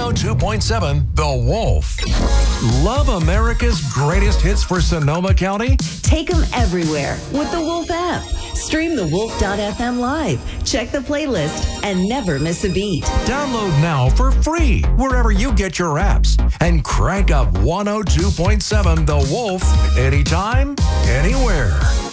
102.7 The Wolf. Love America's greatest hits for Sonoma County? Take them everywhere with the Wolf app. Stream the Wolf.fm live, check the playlist, and never miss a beat. Download now for free wherever you get your apps and crank up 102.7 The Wolf anytime, anywhere.